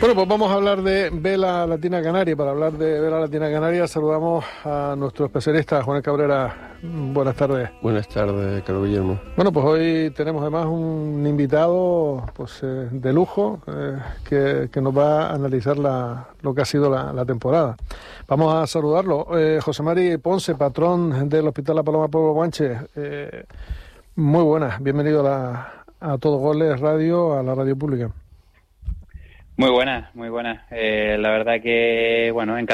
Bueno, pues vamos a hablar de Vela Latina Canaria. Para hablar de Vela Latina Canaria saludamos a nuestro especialista, Juan Cabrera. Buenas tardes. Buenas tardes, Carlos Guillermo. Bueno, pues hoy tenemos además un invitado pues de lujo que nos va a analizar lo que ha sido la temporada. Vamos a saludarlo. José Mari Ponce, patrón del Hospital La Paloma Pueblo Guanche. Muy buenas, bienvenido a Todo Goles Radio, a la radio pública. Muy buenas. La verdad que, bueno,